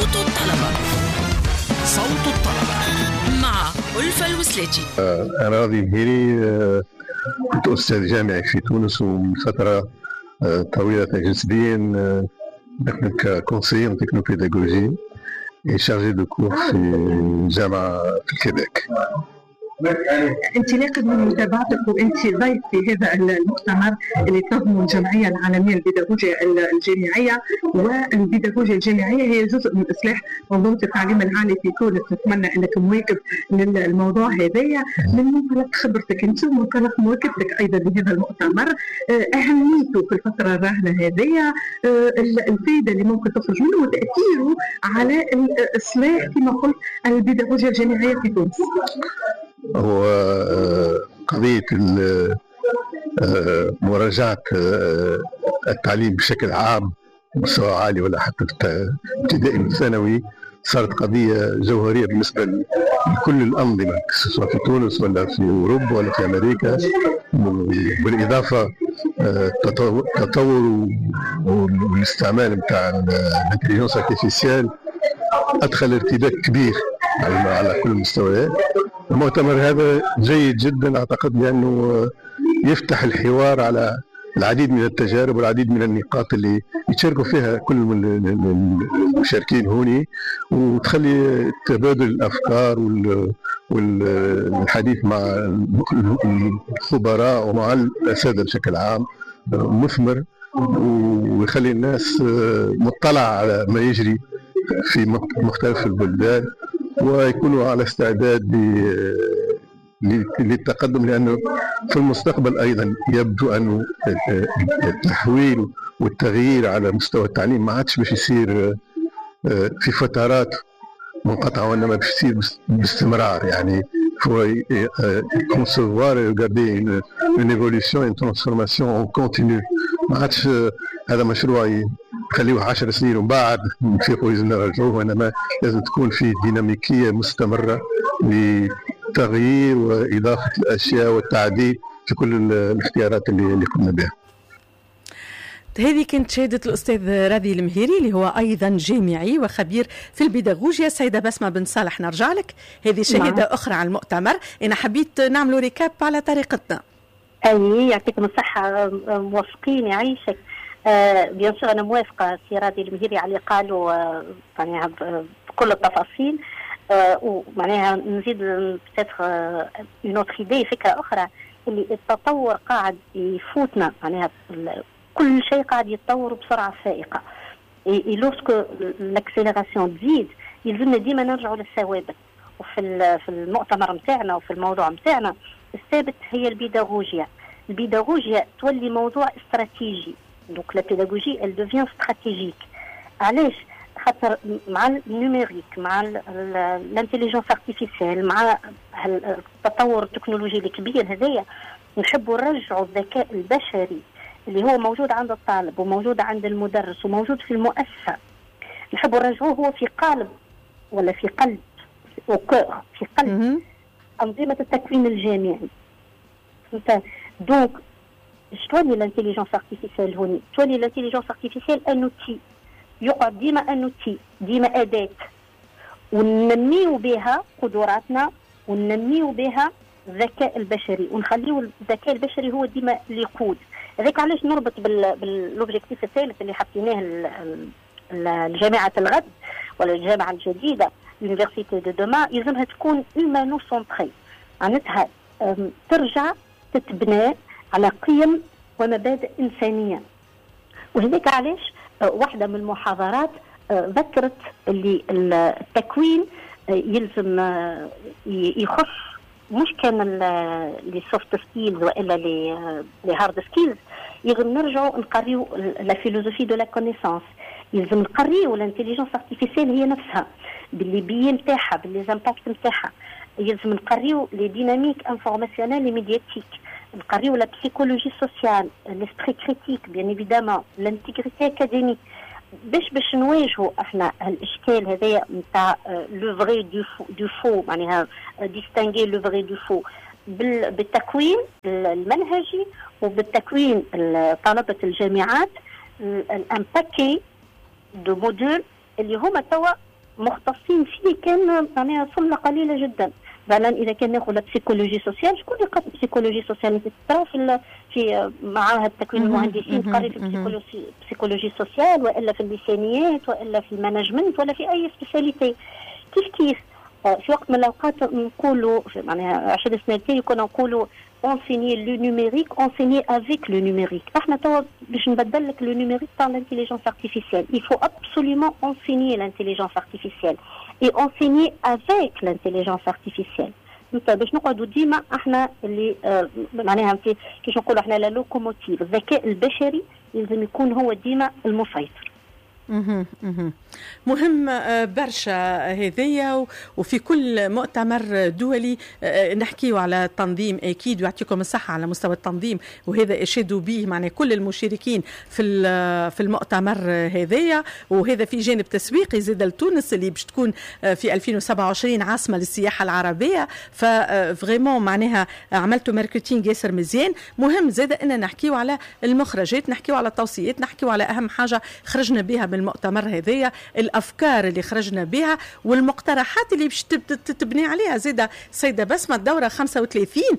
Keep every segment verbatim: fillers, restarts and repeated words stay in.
صوت الطلبة. صوت الطلبة مع ألفة الوسلاتي. أنا راضي المهيري، كنت أستاذ جامعي في تونس ومن فترة طويلة جنسيا نخدم ككونسيي تكنوبيداغوجي شارجي دو كور في جامعة في الكيبيك. انطلاقا من متابعتك وانت ضيف في هذا المؤتمر اللي تنظمه الجمعيه العالميه للبيداغوجيا الجامعيه، والبيداغوجيا الجامعيه هي جزء من اصلاح منظومه التعليم العالي في تونس. نتمنى انك مواكب للموضوع هذايا من منطلق خبرتك انت ومنطلق مواكبتك ايضا لهذا المؤتمر، اهميته في الفتره الراهنه هذيا، الفائده اللي ممكن تخرج منه وتاثيره على الاصلاح كما قلت البيداغوجيا الجامعيه في تونس. هو قضية مراجعة التعليم بشكل عام مستوى عالي ولا حتى ابتدائي والثانوي صارت قضية جوهرية بالنسبة لكل الأنظمة سواء في تونس ولا في أوروبا ولا في أمريكا. بالإضافة التطور والاستعمال متاع الانتليجنس ارتيفيسيال أدخل ارتباك كبير على كل المستويات. المؤتمر هذا جيد جدا أعتقد لأنه يفتح الحوار على العديد من التجارب والعديد من النقاط اللي يشاركوا فيها كل المشاركين هوني، وتخلي تبادل الأفكار والحديث مع الخبراء ومع الأساتذة بشكل عام مثمر، ويخلي الناس مطلع على ما يجري في مختلف البلدان ويكونوا على استعداد للتقدم، لأنه في المستقبل أيضا يبدو أن التحويل والتغيير على مستوى التعليم ما عادش باش يصير في فترات منقطعة وإنما باش يصير باستمرار. يعني faut concevoir et regarder une, une évolution, une transformation en continu. ما عادش هذا مشروع خليه عشر سنين ومن بعد نفيقوا نرجعوه، وإنما لازم تكون فيه ديناميكية مستمرة لتغيير وإضافة الأشياء والتعديل في كل الاختيارات اللي, اللي قمنا بها. هذه كانت شهادة الأستاذ راضي المهيري اللي هو أيضا جامعي وخبير في البيداغوجيا. سيدة بسمة بن صالح نرجع لك، هذه شهادة نعم. أخرى على المؤتمر. أنا حبيت نعملوا ريكاب على طريقتنا. أي يعطيكم الصحة، موافقين يعيشك. آه بيان سور أنا موافقة سي راضي المهيري على اللي قالوا آه معناها بكل التفاصيل. آه ومعناها نزيد بتاتر اون اوتر ايدي، فكرة أخرى اللي التطور قاعد يفوتنا، معناها كل شيء قاعد يتطور بسرعة فائقة. اي لوسكو لاكسيليراسيون تزيد يلزمنا ديما نرجعوا للثوابت. وفي في المؤتمر نتاعنا وفي الموضوع نتاعنا الثابت هي البيداغوجيا. البيداغوجيا تولي موضوع استراتيجي، دونك لا بيداغوجي ال devient stratégique. علاش؟ خاطر مع النيميريك، مع الانتليجنس ارتيفيسيال، مع التطور التكنولوجي الكبير هذايا نحبوا نرجعوا الذكاء البشري اللي هو موجود عند الطالب وموجود عند المدرس وموجود في المؤسسة، نحبوا نرجعوه هو في قالب ولا في قلب وكور في قلب أنظمة التكوين الجامعي. دونك تولي الانتليجنس ارتيفيسيال هوني، تولي الانتليجنس ارتيفيسيال انوتي، يقعد ديما انوتي، ديما أداة، وننميو بها قدراتنا وننميو بها الذكاء البشري، ونخليو الذكاء البشري هو ديما اللي يقود. هذاك علاش نربط باللوبجيكتيف الثالث اللي حاطيناه الجامعة الغد ولا الجامعة الجديدة يونيفرسيتي دو دوما، يلزمها تكون هيومانو سونتري، معناتها ترجع تتبنى على قيم ومبادئ إنسانية. وهذاك علاش واحدة من المحاضرات ذكرت اللي التكوين يلزم يخص مش كان لي سوفت سكيلز والا لي لي هارد سكيلز، يلزم نرجعوا نقريو لا فيلوزوفي دو لا كونيسانس، يلزم نقريو الانتيليجنس ارتيفيسيال هي نفسها باللي بي نتاعها باللي زامباكت نتاعها، يلزم نقريو لي ديناميك انفورماسيونيل لي ميدياتيك، نقريو لا بسيكولوجي سوسيال، ليسبري كريتيك بيان ايفيدامون، لانتيغريتي اكاديميك، باش باش نواجهوا احنا الاشكال هذايا نتاع لو فري دو فو، معناها ديستانغي لو فري دو فو بالتكوين المنهجي وبالتكوين طلبة الجامعات، ان باكي دو موديل اللي هما توا مختصين فيه كان معناها صلة قليلة جدا. مثلا اذا كان ناخذ البسيكولوجي سوسيال، شكون اللي قرا البسيكولوجي سوسيال؟ انت ترى في في معاهد تكوين المهندسين تقري في البسيكولوجي سوسيال، والا في اللسانيات، والا في المانجمنت، ولا في اي سبيسياليتي. كيف كيف في وقت من الاوقات نقولوا معناها عشر سنين كنا نقولوا enseigner le numérique, enseigner avec le numérique. احنا توا باش نبدل لك le numérique par l'intelligence artificielle. Il faut absolument enseigner l'intelligence artificielle et enseigner avec l'intelligence artificielle. باش نقعدوا ديما احنا اللي آه معناها كيف نقولوا احنا لا لوكوموتيف، الذكاء البشري لازم يكون هو ديما المسيطر. مهم برشا هذيا، وفي كل مؤتمر دولي نحكيو على التنظيم أكيد، ويعطيكم الصحة على مستوى التنظيم، وهذا أشادوا به معنى كل المشاركين في في المؤتمر هذيا. وهذا في جانب تسويقي زاد لتونس اللي باش تكون في ألفين وسبعة وعشرين عاصمة للسياحة العربية، ففريمون معناها عملتوا ماركتينج ياسر مزيان. مهم زاد أن نحكيو على المخرجات، نحكيو على التوصيات، نحكيو على أهم حاجة خرجنا بها من المؤتمر هذيا، الافكار اللي خرجنا بها والمقترحات اللي باش تبني عليها. زيدا سيده بسمه الدوره خمسة وثلاثين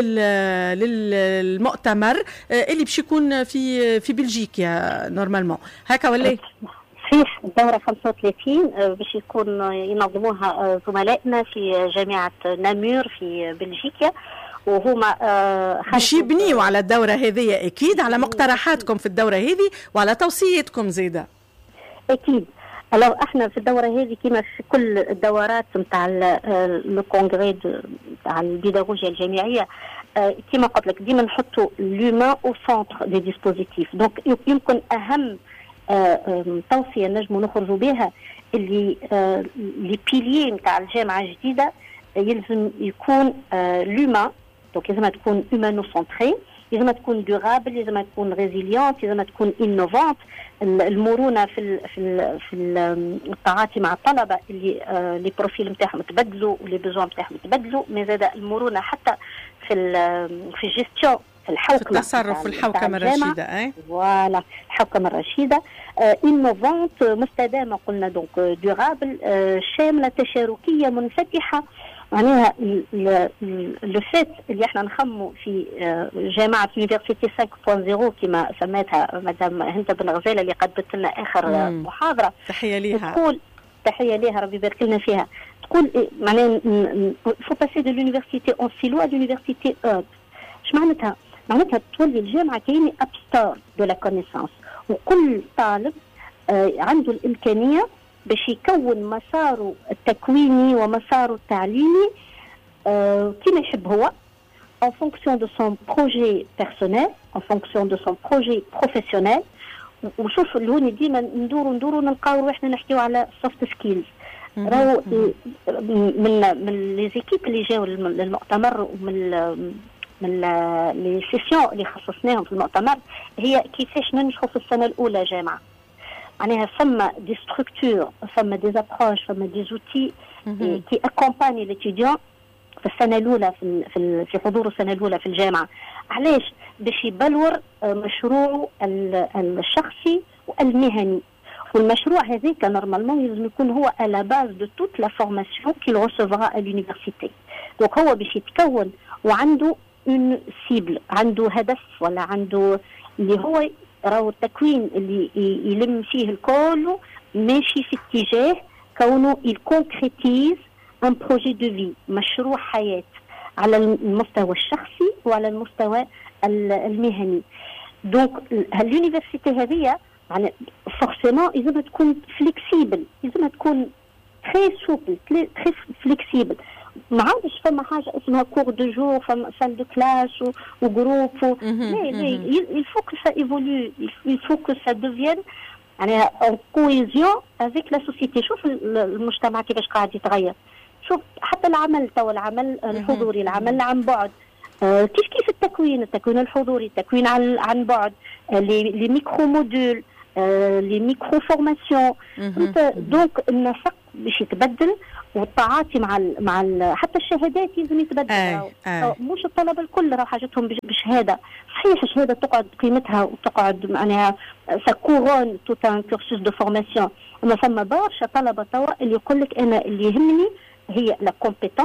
للمؤتمر اللي باش يكون في في بلجيكا نورمالمون هكا ولا؟ صحيح، الدوره خمسة وثلاثين باش يكون ينظموها زملائنا في جامعه نامور في بلجيكا، وهما باش يبنيوا على الدوره هذه اكيد على مقترحاتكم في الدوره هذه وعلى توصياتكم زيدا. اكيد. الو احنا في الدوره هذه كما في كل الدورات نتاع لو كونغري نتاع البيداغوجيا الجامعيه، كما قلت لك ديما نحطوا لومان او سونتر دي ديسبوزيتيف. دونك يمكن اهم توصيه نجموا نخرجوا بها اللي لي بيليي نتاع الجامعه الجديده يلزم يكون لومان. دونك لازم تكون هومانو سونتري، لازم تكون دورابل، لازم تكون ريزيليونت، لازم تكون انوفونت. المرونه في ال في ال في التعاطي مع الطلبه اللي لي بروفيل نتاعهم تبدلوا ولي بيزون نتاعهم تبدلوا، مي زاد المرونه حتى في في الجيستيون، في الحوكمه، في التصرف، في الحوكمه الرشيده. اي فوالا الحوكمه الرشيده. انوفونت مستدامه قلنا، دونك دورابل، شامله، تشاركيه، منفتحه. معناها لو فات اللي احنا نخموا في جامعه يونيفرسيتي خمسة نقطة صفر كما سميتها مدام هند بن غزاله اللي قدمت لنا اخر مم. محاضره. تحيه ليها. تقول تحيه ليها ربي يبارك لنا فيها. تقول معناها فو باسي دو لونيفرسيتي اون سيلو ا لونيفرسيتي اوب. اش معناتها؟ معناتها تولي الجامعه كاينه ابستار دو لا كونيسانس، وكل طالب عنده الامكانيه باش يكون مساره التكويني ومساره التعليمي euh, كما يحب هو en fonction de son projet personnel, en fonction de son projet professionnel. وشوف اللي ديما ندوروا ندوروا نلقاو روحنا نحكيو على soft skills. راهو من من لي زيكيب اللي جاوا للمؤتمر ومن من لي سيسيون اللي خصصناهم في المؤتمر هي كيفاش ننجحوا في السنه الاولى جامعه. معناها فما دي ستركتور، فما دي ابروش، فما دي زوتي كي اكومباني ليتيديون في السنه الاولى في في في حضور السنه الاولى في الجامعه. علاش؟ باش يبلور مشروعه الشخصي والمهني. والمشروع هذاك نورمالمون لازم يكون هو على باز دو توت لا فورماسيون كيل ريسيفرا ا لونيفرسيتي. دونك هو باش يتكون وعنده اون سيبل، عنده هدف ولا عنده اللي هو راهو التكوين اللي يلم فيه الكل ماشي في اتجاه كونه الكونكريتيز ان بروجي دو في، مشروع حياه على المستوى الشخصي وعلى المستوى المهني. دونك هاليونيفرسيتي هذه يعني فورسيمون لازم تكون فليكسيبل، لازم تكون تري سوبل، تري فليكسيبل. ما عادش فما حاجه اسمها كور دو جور، فما سال دو كلاس وجروب. لا لا il faut que ça évolue، il faut que ça devienne يعني en cohésion avec la société. شوف المجتمع كيفاش قاعد يتغير. شوف حتى العمل تو العمل الحضوري، العمل عن بعد، كيف كيف التكوين التكوين الحضوري، التكوين عن عن بعد، لي ميكرو موديول، لي ميكرو فورماسيون. دونك النسق باش يتبدل، والتعاطي مع ال مع ال حتى الشهادات لازم يتبدل. أي أي. مش الطلبه الكل راه حاجتهم بشهاده. صحيح الشهاده تقعد قيمتها وتقعد معناها سا كورون توت ان كورسوس دو فورماسيون، وما ثم برشا طلبه توا اللي يقول لك انا اللي يهمني هي لا كومبيتونس،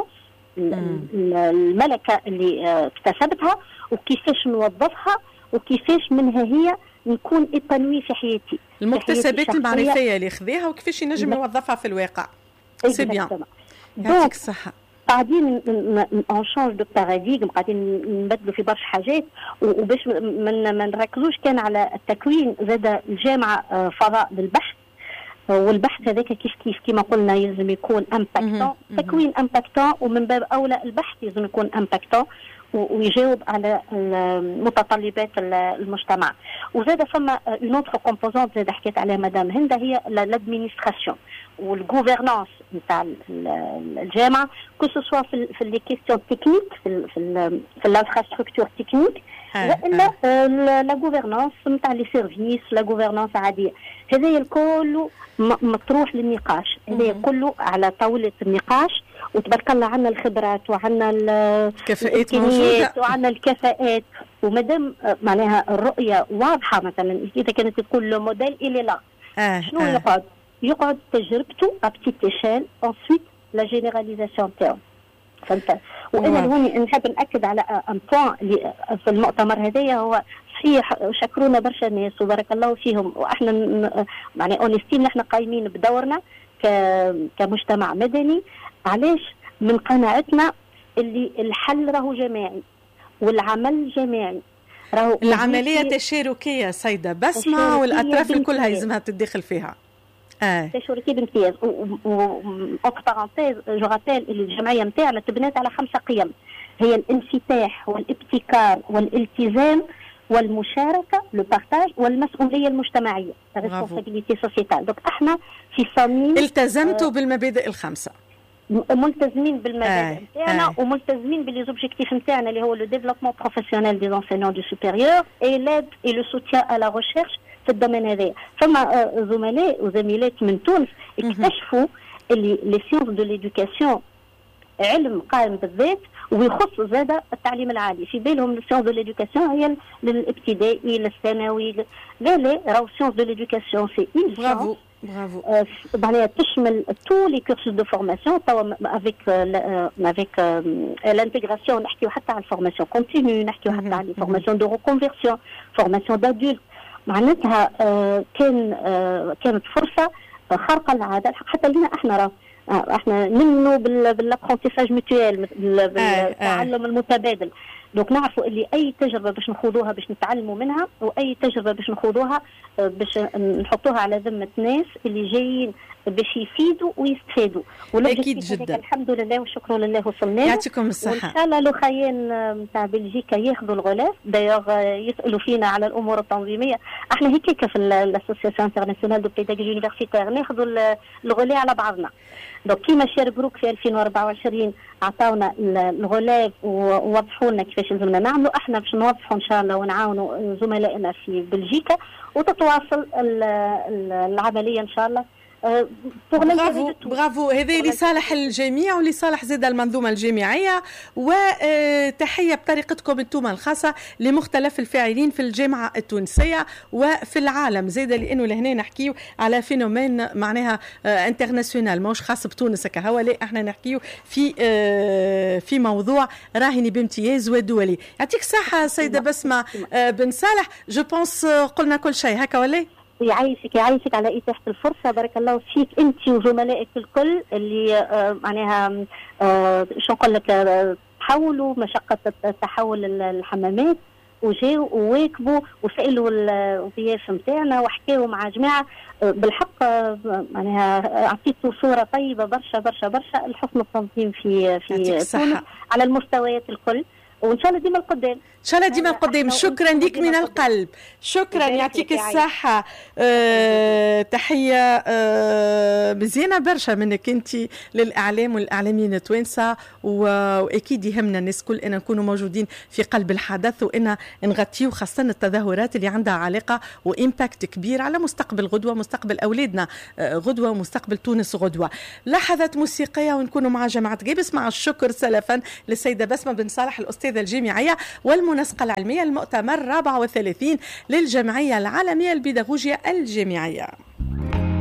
الملكه اللي اكتسبتها وكيفاش نوظفها وكيفاش منها هي نكون ايبانوي في حياتي، المكتسبات المعرفيه اللي خذيها وكيفاش ينجم يوظفها في الواقع. سي بيان، يعطيك الصحه. قاعدين اون شونج دو باراديغم، قاعدين نبدلوا في برشا حاجات، وباش ما نركزوش كان على التكوين، زاد الجامعه فضاء للبحث، والبحث هذاك كيف كيف كما قلنا يلزم يكون امباكتون، تكوين امباكتون، ومن باب اولى البحث يلزم يكون امباكتون ويجاوب على متطلبات المجتمع. وزاد فما اون اوتر كومبوزونت زاد حكيت عليها مدام هند، هي لادمينستراسيون والغوفرنانس نتاع الجامعه، كو سوا في في لي كيستيون تكنيك، في في في الانفراستركتور تكنيك، والا لا غوفرنانس نتاع لي سيرفيس، لا غوفرنانس عاديه. هذا الكل مطروح للنقاش، هذا كله على طاوله النقاش، وتبارك الله عندنا الخبرات وعندنا الكفاءات موجوده وعندنا الكفاءات، ومادام معناها الرؤيه واضحه، مثلا اذا كانت تقول لو موديل الي لا آه شنو آه. يقعد يقعد تجربته ابتيت ايشيل، انسويت لا جينيراليزاسيون تاعو. فهمت؟ وانا هوني نحب ناكد على ان بوان اللي في المؤتمر هذايا، هو صحيح شكرونا برشا ناس وبارك الله فيهم، واحنا يعني اونستي نحن قايمين بدورنا كمجتمع مدني. علاش؟ من قناعتنا اللي الحل راهو جماعي والعمل جماعي، راهو العمليه تشاركيه سيده بسمه، والاطراف الكلها لازمها تتدخل فيها. اه تشاركيه بامتياز. اوتر بارونتيز جو رابيل اللي الجمعيه نتاعنا تبنات على خمسه قيم، هي الانفتاح والابتكار والالتزام والمشاركه، لو بارتاج، والمسؤوليه المجتمعيه، ريسبونسابيلتي سوسيتال. دونك احنا في صميم التزمتوا آه بالمبادئ الخمسه، ملتزمين بالمبادئ نتاعنا آه. آه. وملتزمين باللي زوبجيكتيف نتاعنا اللي هو لو ديفلوبمون بروفيسيونيل دي انسينيون دو سوبيريور اي ليد اي لو سوتيان ا لا ريشيرش في الدومين هذايا. فما زملاء وزميلات من تونس اكتشفوا اللي لي سيونس دو ليدوكاسيون علم قائم بالذات ويخص زاد التعليم العالي، في بالهم السيونس دو ليدوكاسيون هي للابتدائي للثانوي، لا لا راهو سيونس دو ليدوكاسيون سي اون برافو برافو معناها تشمل تو لي كورسوس دو فورماسيون. توا افيك افيك لانتيغراسيون نحكيو حتى على الفورماسيون كونتينيو، نحكيو حتى على الفورماسيون دو ريكونفيرسيون، فورماسيون دادولت. معناتها كان كانت فرصه خارقه للعاده حتى لينا احنا، راه احنا نمنوا بالابرونتيساج ميتويال، بالتعلم المتبادل. دونك نعرفوا اللي اي تجربه باش نخوضوها باش نتعلموا منها، واي تجربه باش نخوضوها باش نحطوها على ذمه ناس اللي جايين باش يفيدوا ويستفادوا. اكيد جدا، الحمد لله والشكر لله وصلنا. يعطيكم الصحه. وان شاء الله الخيان نتاع بلجيكا ياخذوا الغلاف، دايوغ يسالوا فينا على الامور التنظيميه. احنا هيك في الاسوسياسيون انترناسيونال دو بيداغوجي يونيفرسيتير ناخذوا الغلاف على بعضنا. دونك كيما شاربروك في ألفين وأربعة وعشرين عطاونا الغلاف ووضحوا لنا كيفاش لازمنا نعملوا، احنا باش نوضحوا ان شاء الله ونعاونوا زملائنا في بلجيكا وتتواصل العمليه ان شاء الله. برافو برافو، هذا لصالح الجميع ولصالح زاد المنظومه الجامعيه. وتحيه بطريقتكم انتم الخاصه لمختلف الفاعلين في الجامعه التونسيه وفي العالم زاد، لانه لهنا نحكيو على فينومين معناها انترناسيونال ماهوش خاص بتونس كهو، لا احنا نحكيو في في موضوع راهن بامتياز ودولي. يعطيك الصحه سيده بسمه بن صالح. جو بونس قلنا كل شيء هكا ولا؟ يعيشك يعيشك على إتاحة الفرصة. بارك الله فيك أنت وزملائك الكل اللي آه معناها آه شو نقول لك آه تحولوا مشقة تحول الحمامات وجاوا وواكبوا وسألوا الضياف نتاعنا وحكاوا مع جماعة آه بالحق آه معناها أعطيتوا صورة طيبة برشا برشا برشا لحسن التنظيم في في تونس على المستويات الكل، وان شاء الله ديما القدام، ان شاء الله ديما القدام. شكرا لك من القلب، شكرا يعطيك الصحه. أه تحيه أه مزيانه برشا منك انت للاعلام والاعلاميين التوانسه، واكيد يهمنا الناس كل ان نكونوا موجودين في قلب الحدث وان نغطيو خاصه التظاهرات اللي عندها علاقه وامباكت كبير على مستقبل غدوه، مستقبل اولادنا غدوه، ومستقبل تونس غدوه. لحظات موسيقيه ونكونوا مع جماعه قابس مع الشكر سلفا للسيده بسمه بن صالح الاستاذه الجامعيه والمنسقه العلميه المؤتمر الرابع والثلاثين للجمعيه العالميه للبيداغوجيا الجامعيه.